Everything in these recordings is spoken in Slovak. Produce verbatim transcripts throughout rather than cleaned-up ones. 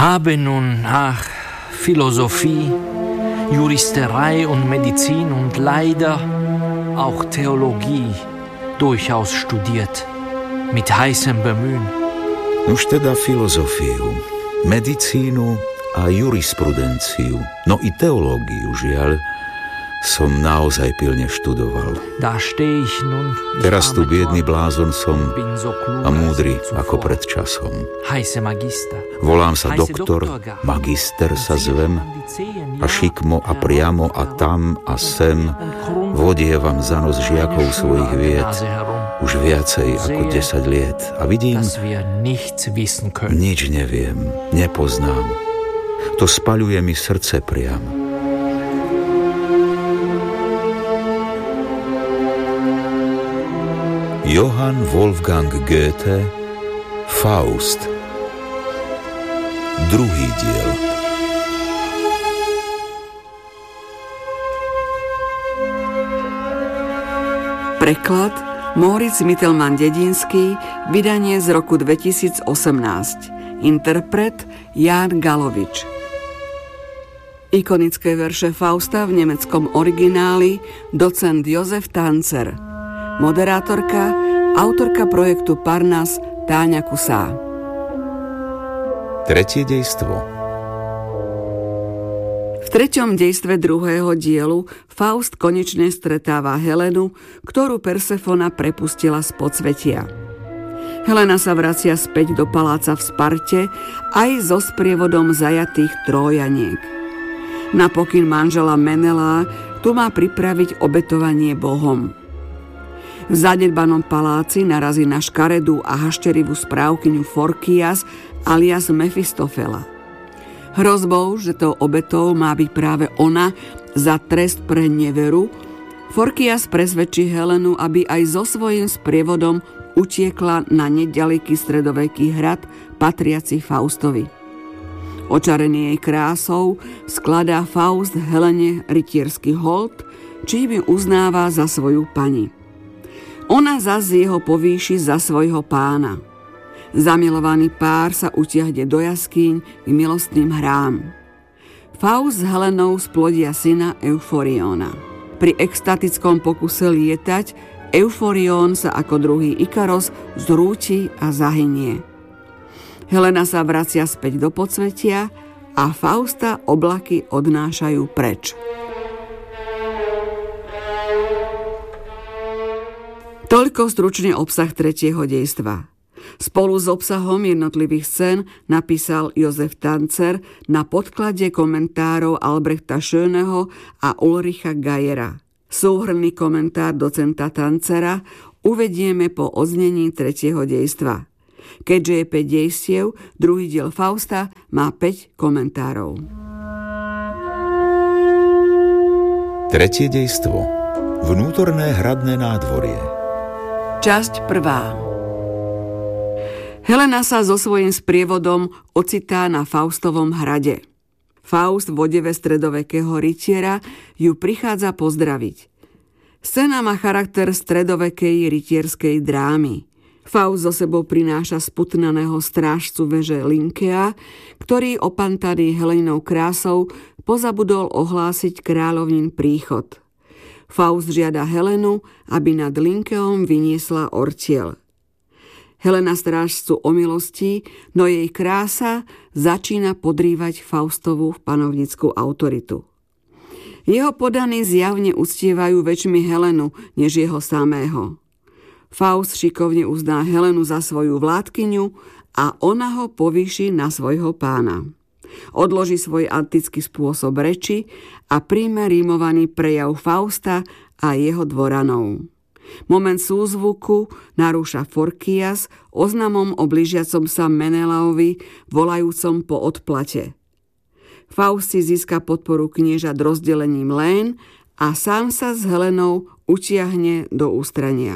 Habe nun nach Philosophie, Juristerei und Medizin und leider auch Theologie durchaus studiert, mit heißem Bemühen. Už teda filozofiu, medicínu a jurisprudenciu, no i teológiu, žiaľ, som naozaj pilne študoval. Teraz tu biedný blázon som a múdry ako pred časom. Volám sa doktor, magister sa zvem a šikmo a priamo a tam a sem vodievam za nos žiakov svojich vied už viacej ako desať liet a vidím, nič neviem, nepoznám. To spaľuje mi srdce priam. Johann Wolfgang Goethe, Faust. Druhý diel. Preklad Moritz Mittelmann-Dedinský, vydanie z roku dvetisícosemnásť. Interpret Ján Galovič. Ikonické verše Fausta v nemeckom origináli docent Jozef Tanzer. Moderátorka, autorka projektu Parnas Táňa Kusá. Tretie dejstvo. V treťom dejstve druhého dielu Faust konečne stretáva Helenu, ktorú Persefona prepustila z podsvetia. Helena sa vracia späť do paláca v Sparte aj so sprievodom zajatých Trójaniek. Na pokyn manžela Menelá tu má pripraviť obetovanie bohom. V zanedbanom paláci narazí na škaredú a hašterivú správkyňu Forkias alias Mefistofela. Hrozbou, že tou obetou má byť práve ona za trest pre neveru, Forkias presvedčí Helenu, aby aj so svojím sprievodom utiekla na neďaleký stredoveký hrad patriaci Faustovi. Očarený jej krásou skladá Faust Helene rytierský hold, čím ju uznáva za svoju pani. Ona zas jeho povýši za svojho pána. Zamilovaný pár sa utiahne do jaskýň k milostným hrám. Faust s Helenou splodia syna Euforióna. Pri extatickom pokuse lietať Euforión sa ako druhý Ikaros zrúti a zahynie. Helena sa vracia späť do podsvetia a Fausta oblaky odnášajú preč. Toľko stručný obsah tretieho dejstva. Spolu s obsahom jednotlivých scén napísal Jozef Tanzer na podklade komentárov Albrechta Schöneho a Ulricha Gajera. Súhrnný komentár docenta Tanzera uvedieme po odznení tretieho dejstva. Keďže je päť dejstiev, druhý diel Fausta má päť komentárov. Tretie dejstvo. Vnútorné hradné nádvorie. Časť prvá. Helena sa so svojím sprievodom ocitá na Faustovom hrade. Faust v odeve stredovekého rytiera ju prichádza pozdraviť. Scéna má charakter stredovekej rytierskej drámy. Faust so sebou prináša sputnaného strážcu veže Linkea, ktorý opantaný Heleninou krásou pozabudol ohlásiť kráľovnin príchod. Faust žiada Helenu, aby nad Linkeom vyniesla ortiel. Helena strážcu omilostí, no jej krása začína podrývať Faustovú panovnickú autoritu. Jeho podaní zjavne uctievajú väčšmi Helenu, než jeho samého. Faust šikovne uzná Helenu za svoju vládkyňu a ona ho povýši na svojho pána. Odloží svoj antický spôsob reči a príjme rímovaný prejav Fausta a jeho dvoranov. Moment súzvuku narúša Forkias oznamom o blížiacom sa Menelaovi, volajúcom po odplate. Faust si získa podporu kniežat rozdelením lén a sám sa s Helenou utiahne do ústrania.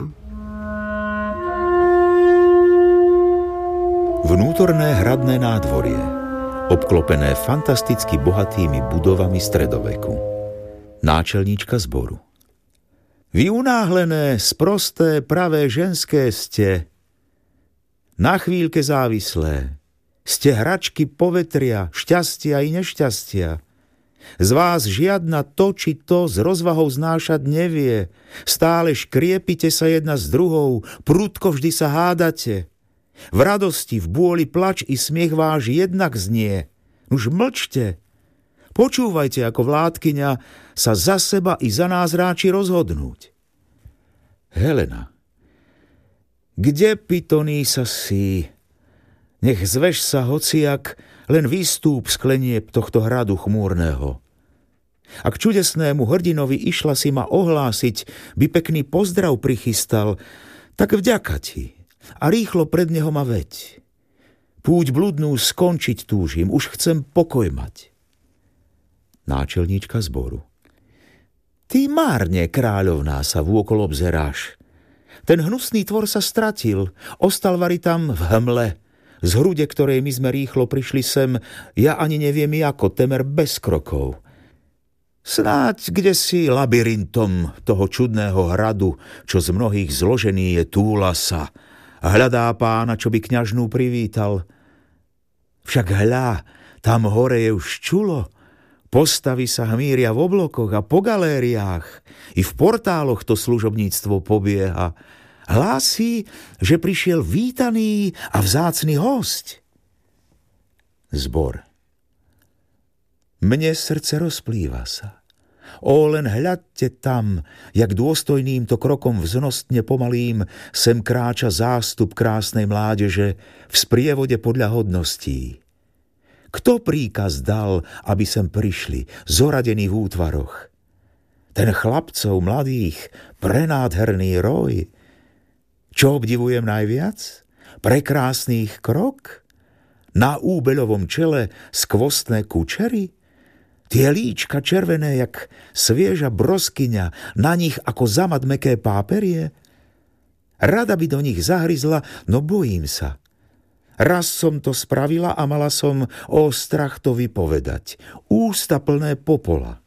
Vnútorné hradné nádvorie, obklopené fantasticky bohatými budovami stredoveku. Náčelníčka zboru. Vy unáhlené, sprosté, pravé ženské ste, na chvíľke závislé, Ste hračky povetria, šťastia i nešťastia. Z vás žiadna to či to s rozvahou znášať nevie. Stále škriepite sa jedna s druhou, prudko vždy sa hádate. V radosti, v bôli plač i smiech váš jednak znie. Už mlčte. Počúvajte, ako vládkyňa sa za seba i za nás ráči rozhodnúť. Helena, kde pitoný sa si? Nech zveš sa hociak, len vystúp z klenieb tohto hradu chmúrneho. A k čudesnému hrdinovi išla si ma ohlásiť, by pekný pozdrav prichystal, tak vďaka ti a rýchlo pred neho ma veď. Púť bludnú skončiť túžim, už chcem pokoj mať. Náčelníčka zboru. Ty márne, kráľovná, sa vôkol obzeráš. Ten hnusný tvor sa stratil, ostal vari tam v hmle. Z hrude, ktorej my sme rýchlo prišli sem, ja ani neviem ako, temer bez krokov. Snáď kdesi labyrintom toho čudného hradu, čo z mnohých zložený je, túla sa a hľadá pána, čo by kňažnú privítal. Však hľa, tam hore je už čulo, postavy sa hmíria v oblokoch a po galériách, i v portáloch to služobníctvo pobieha. Hlásí, že prišiel vítaný a vzácny hosť. Zbor. Mne srdce rozplýva sa. O, len hľadte tam, jak dôstojným to krokom vznostne pomalým sem kráča zástup krásnej mládeže v sprievode podľa hodností. Kto príkaz dal, aby sem prišli, zoradení v útvaroch? Ten chlapcov mladých, prenádherný roj. Čo obdivujem najviac? Prekrásnych krok? Na úbeľovom čele skvostné kučery? Tie líčka červené, jak svieža broskyňa, na nich ako zamad mäkké páperie? Rada by do nich zahryzla, no bojím sa. Raz som to spravila a mala som o strach to vypovedať. Ústa plné popola.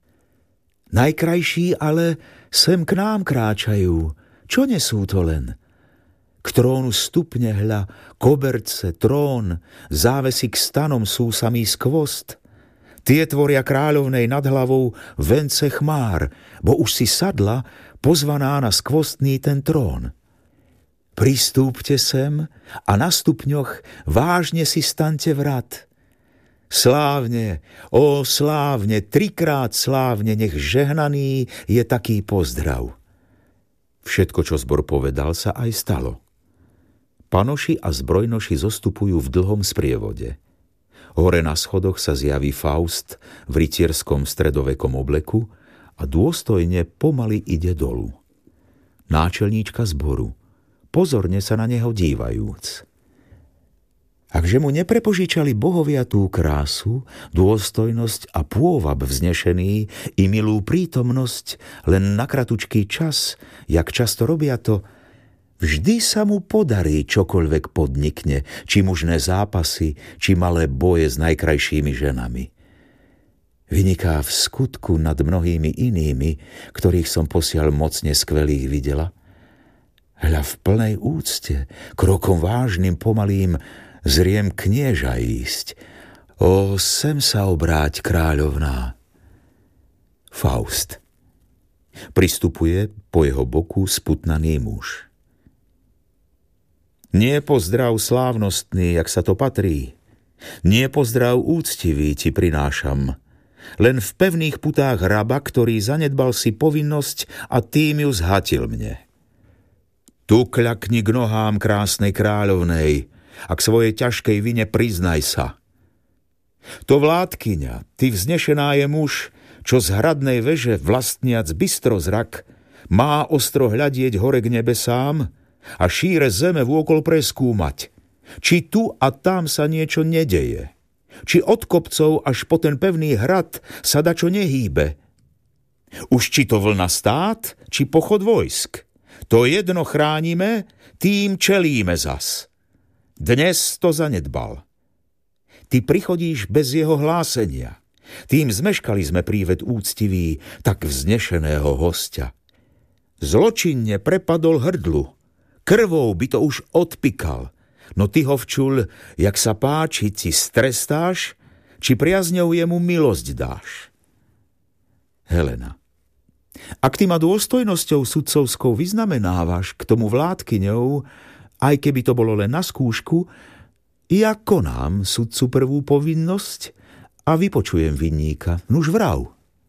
Najkrajší ale sem k nám kráčajú. Čo nesú to len? K trónu stupne hľa, koberce, trón, závesy k stanom sú samý skvost. Tie tvoria kráľovnej nad hlavou vence chmár, bo už si sadla, pozvaná na skvostný ten trón. Pristúpte sem a na stupňoch vážne si staňte vrat. Slávne, ó slávne, trikrát slávne, nech žehnaný je taký pozdrav. Všetko, čo zbor povedal, sa aj stalo. Panoši a zbrojnoši zostupujú v dlhom sprievode. Hore na schodoch sa zjaví Faust v rytierskom stredovekom obleku a dôstojne pomaly ide dolu. Náčelníčka zboru, pozorne sa na neho dívajúc. Akže mu neprepožičali bohovia tú krásu, dôstojnosť a pôvab vznešený i milú prítomnosť len na kratučký čas, jak často robia to, vždy sa mu podarí čokoľvek podnikne, či mužné zápasy, či malé boje s najkrajšími ženami. Vyniká v skutku nad mnohými inými, ktorých som posiaľ mocne skvelých videla. Hľa v plnej úcte, krokom vážnym pomalým, zriem knieža ísť. O, sem sa obráť, kráľovná. Faust. Pristupuje po jeho boku sputnaný muž. Nie pozdrav slávnostný, jak sa to patrí. Nie pozdrav úctivý ti prinášam. Len v pevných putách raba, ktorý zanedbal si povinnosť a tým ju zhatil mne. Tu kľakni k nohám krásnej kráľovnej a k svojej ťažkej vine priznaj sa. To vládkyňa, ty vznešená je muž, čo z hradnej veže vlastniac bystrozrak, má ostro hľadieť hore k nebesám a šíre zeme vôkol preskúmať, či tu a tam sa niečo nedeje, či od kopcov až po ten pevný hrad sa dačo nehýbe. Už či to vlna stát, či pochod vojsk, to jedno chránime, tým čelíme zas. Dnes to zanedbal. Ty prichodíš bez jeho hlásenia. Tým zmeškali sme príved úctivý, tak vznešeného hostia. Zločinne prepadol hrdlu. Krvou by to už odpikal, No ty ho včul, jak sa páči, ti strestáš, či priazňou jemu milosť dáš. Helena. Ak ty ma dôstojnosťou sudcovskou vyznamenávaš k tomu vládkyňou, aj keby to bolo len na skúšku, ja konám sudcu prvú povinnosť a vypočujem vinníka. Nuž vrav.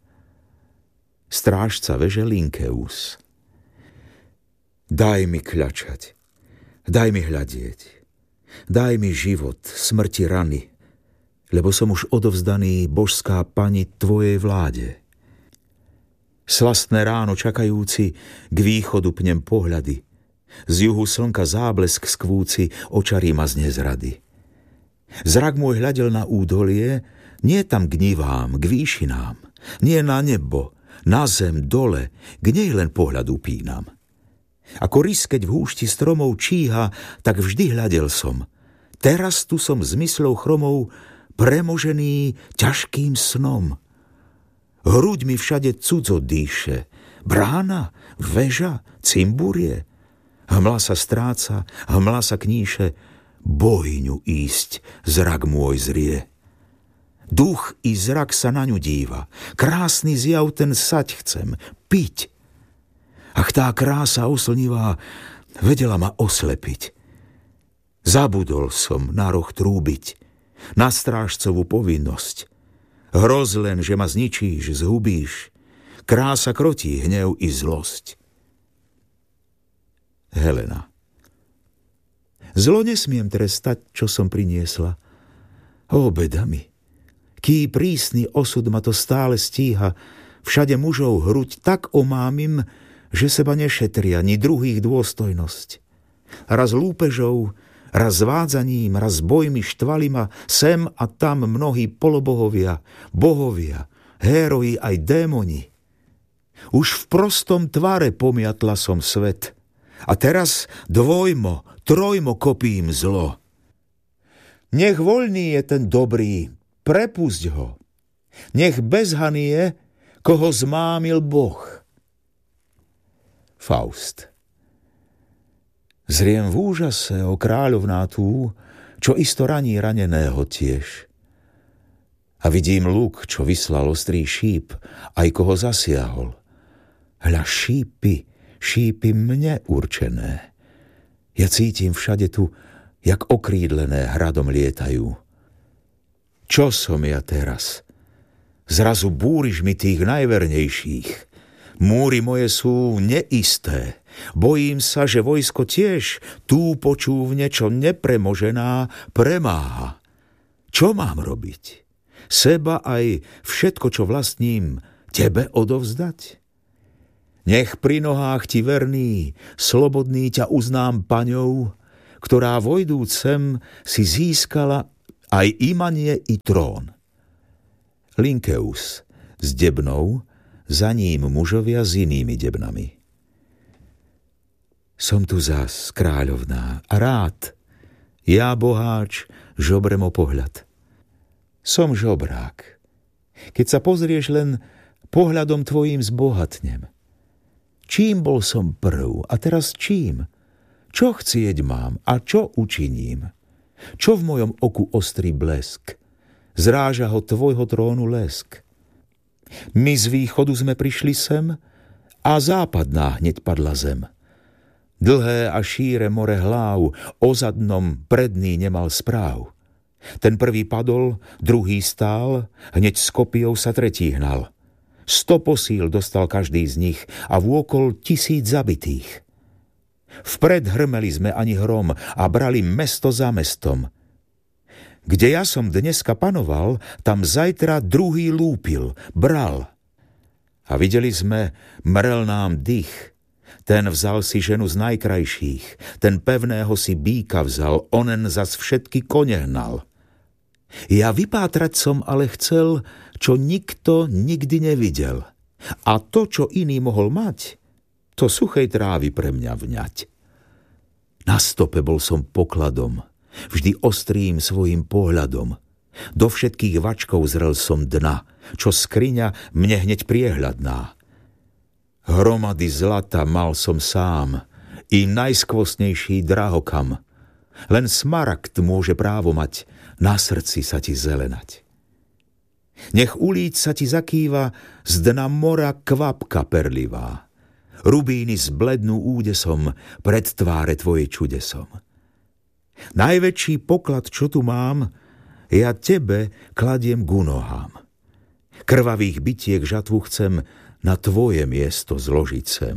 Strážca veže Linkeus. Daj mi kľačať, daj mi hľadieť, daj mi život, smrti rany, lebo som už odovzdaný, božská pani, tvojej vláde. Slastné ráno čakajúci, k východu pnem pohľady, z juhu slnka záblesk skvúci, očarí ma z nezrady. Zrak môj hľadel na údolie, nie tam k nivám, k výšinám, nie na nebo, na zem, dole, k nej len pohľad upínam. Ako rys, keď v húšti stromov číha, tak vždy hľadel som. Teraz tu som zmyslou chromou premožený ťažkým snom. Hruď mi všade cudzo dýše, brána, väža, cimburie. Hmla sa stráca, hmla sa kníše, bojňu ísť, zrak môj zrie. Duch i zrak sa na ňu díva, krásny zjav ten sať chcem, piť. Ach, tá krása oslnivá vedela ma oslepiť. Zabudol som na roh trúbiť, na strážcovú povinnosť. Hroz len, že ma zničíš, zhubíš, krása krotí hnev i zlosť. Helena. Zlo nesmiem trestať, čo som priniesla. Ó, beda mi, ký prísny osud ma to stále stíha, všade mužov hruď tak omámim, že seba nešetria, ni druhých dôstojnosť. Raz lúpežou, raz zvádzaním, raz bojmi štvali ma sem a tam mnohí polobohovia, bohovia, héroji aj démoni. Už v prostom tvare pomiatla som svet a teraz dvojmo, trojmo kopím zlo. Nech voľný je ten dobrý, prepusť ho. Nech bezhaný je, koho zmámil Boh. Faust. Zriem v úžase, o kráľovná tú, čo isto raní raneného tiež. A vidím luk, čo vyslal ostrý šíp, aj koho zasiahol. Hľa šípy, šípy mne určené. Ja cítim všade tu, jak okrídlené hradom lietajú. Čo som ja teraz? Zrazu búriš mi tých najvernejších. Múry moje sú neisté. Bojím sa, že vojsko tiež tú počúvne, čo nepremožená, premáha. Čo mám robiť? Seba aj všetko, čo vlastním, tebe odovzdať? Nech pri nohách ti verný, slobodný ťa uznám paňou, ktorá vojdúc sem si získala aj imanie i trón. Linkeus s debnou, za ním mužovia s inými debnami. Som tu zas, kráľovná, a rád, ja boháč, žobrem o pohľad. Som žobrák. Keď sa pozrieš len, pohľadom tvojím zbohatnem. Čím bol som prv, a teraz čím? Čo chcieť mám a čo učiním? Čo v mojom oku ostrý blesk? Zráža ho tvojho trónu lesk. My z východu sme prišli sem a západná hneď padla zem. Dlhé a šíre more hlav, ozadnom predný nemal správ. Ten prvý padol, druhý stál, hneď s kopiou sa tretí hnal. Sto posíl dostal každý z nich a vôkol tisíc zabitých. Vpred hrmeli sme ani hrom a brali mesto za mestom. Kde ja som dneska panoval, tam zajtra druhý lúpil, bral. A videli sme, mrel nám dých. Ten vzal si ženu z najkrajších, ten pevného si býka vzal, onen zas všetky kone hnal. Ja vypátrať som ale chcel, čo nikto nikdy nevidel. A to, čo iný mohol mať, to suchej trávy pre mňa vňať. Na stope bol som pokladom, vždy ostrým svojim pohľadom. Do všetkých vačkov zrel som dna, čo skriňa mne hneď priehľadná. Hromady zlata mal som sám, i najskvostnejší drahokam. Len smaragd môže právo mať na srdci sa ti zelenať. Nech ulíc sa ti zakýva z dna mora kvapka perlivá. Rubíny zblednú údesom pred tváre tvojej čudesom. Najväčší poklad, čo tu mám, ja tebe kladiem ku nohám. Krvavých bitiek žatvu chcem na tvoje miesto zložiť sem.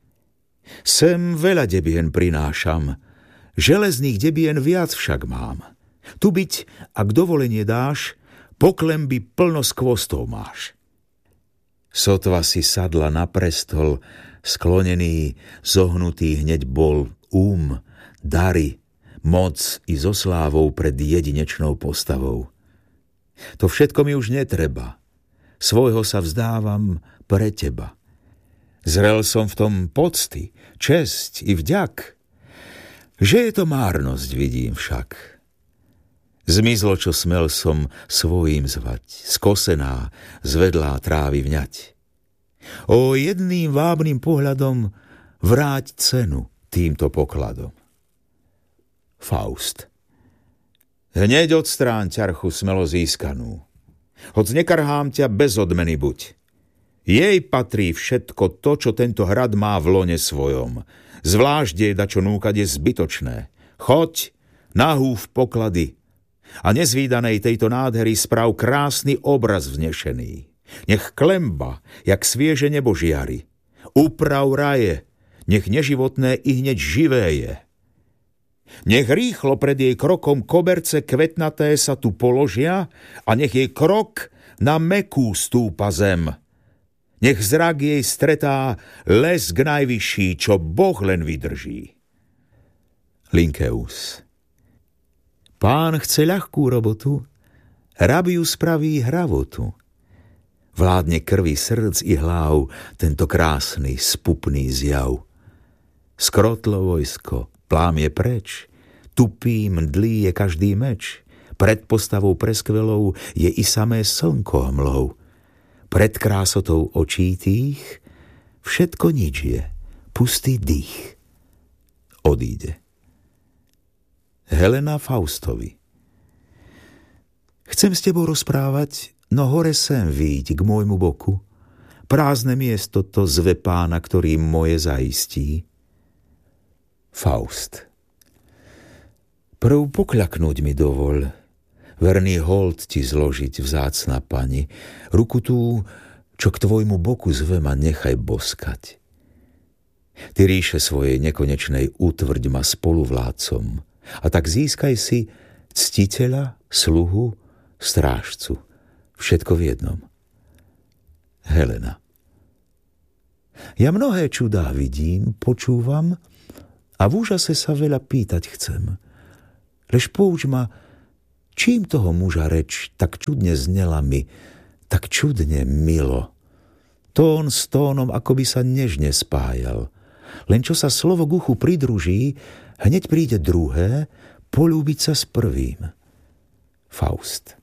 Sem veľa debien prinášam, železných debien viac však mám. Tu byť, ak dovolenie dáš, poklemby plno skvostov máš. Sotva si sadla na prestol, sklonený, zohnutý hneď bol um, dary, moc i so slávou pred jedinečnou postavou. To všetko mi už netreba. Svojho sa vzdávam pre teba. Zrel som v tom pocty, česť i vďak. Že je to márnosť, vidím však. Zmizlo, čo smel som svojím zvať, skosená, zvedlá trávy vňať. O jedným vábnym pohľadom vráť cenu týmto pokladom. Faust. Hneď odstráň ťarchu smelo získanú. Hoď nekarhám ťa bez odmeny buď. Jej patrí všetko to, čo tento hrad má v lone svojom. Zvlášť jej dačo núkať je zbytočné. Choď, nahúv poklady a nezvídanej tejto nádhery sprav krásny obraz vznešený. Nech klemba, jak svieže nebo žiari. Uprav raje, nech neživotné i hneď živé je. Nech rýchlo pred jej krokom koberce kvetnaté sa tu položia a nech jej krok na mekú stúpa zem. Nech zrak jej stretá lesk najvyšší, čo Boh len vydrží. Linkeus. Pán chce ľahkú robotu, rab ju spraví hravotu. Vládne krvi srdc i hlav tento krásny, spupný zjav. Skrotlo vojsko, plám je preč, tupý, mdlý je každý meč. Pred postavou preskvelou je i samé slnko hmlou. Pred krásotou očí tých všetko nič je, pustý dých. Odíde. Helena Faustovi. Chcem s tebou rozprávať, no hore sem výjď k môjmu boku. Prázdne miesto to zve pána, ktorý moje zaistí. Faust. Prv pokľaknúť mi dovoľ, verný hold ti zložiť, vzácna pani. Ruku tú, čo k tvojmu boku zve, ma nechaj boskať. Ty ríše svojej nekonečnej utvrď ma spoluvládcom, a tak získaj si ctiteľa, sluhu, strážcu. Všetko v jednom. Helena. Ja mnohé čudá vidím, počúvam a v úžase sa veľa pýtať chcem. Lež pouč ma, čím toho muža reč tak čudne znela mi, tak čudne milo. Tón s tónom akoby sa nežne spájal. Len čo sa slovo k uchu pridruží, hneď príde druhé, polúbiť sa s prvým. Faust.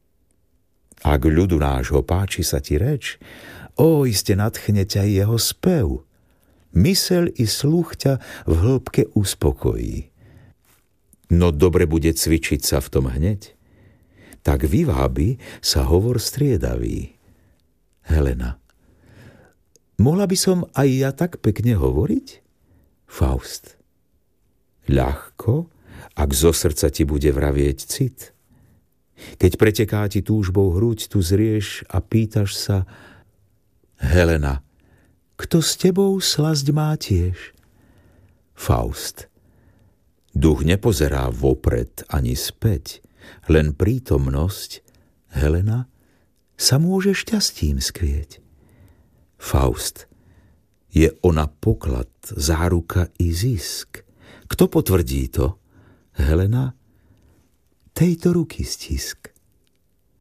Ak ľudu nášho páči sa ti reč, o, iste nadchne ťa jeho spev. Myseľ i sluch ťa v hĺbke uspokojí. No dobre bude cvičiť sa v tom hneď. Tak vyvábi sa hovor striedavý. Helena. Mohla by som aj ja tak pekne hovoriť? Faust. Ľahko, ak zo srdca ti bude vravieť cit. Keď preteká ti túžbou hruď, tu zrieš a pýtaš sa: Helena, kto s tebou slasť má tiež? Faust. Duch nepozerá vopred ani späť, len prítomnosť, Helena, sa môže šťastím skvieť. Faust. Je ona poklad, záruka i zisk. Kto potvrdí to? Helena. Tejto ruky stisk.